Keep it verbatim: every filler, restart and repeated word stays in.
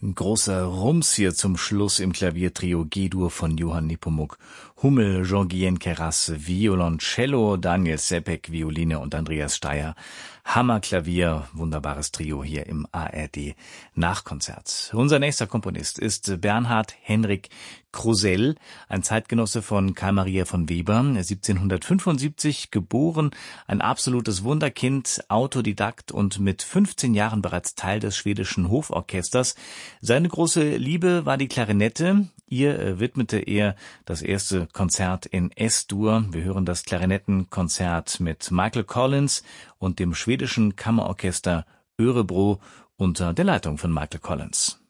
Ein großer Rums hier zum Schluss im Klaviertrio G-Dur von Johann Nepomuk. Hummel, Jean-Guyen Kerasse, Violoncello, Daniel Sepek, Violine und Andreas Steyer. Hammerklavier, wunderbares Trio hier im A R D Nachkonzert. Unser nächster Komponist ist Bernhard Henrik Krusell, ein Zeitgenosse von Carl Maria von Weber, siebzehnhundertfünfundsiebzig geboren, ein absolutes Wunderkind, Autodidakt und mit fünfzehn Jahren bereits Teil des schwedischen Hoforchesters. Seine große Liebe war die Klarinette. Ihr widmete er das erste Konzert in S-Dur. Wir hören das Klarinettenkonzert mit Michael Collins und dem schwedischen Kammerorchester Örebro unter der Leitung von Michael Collins.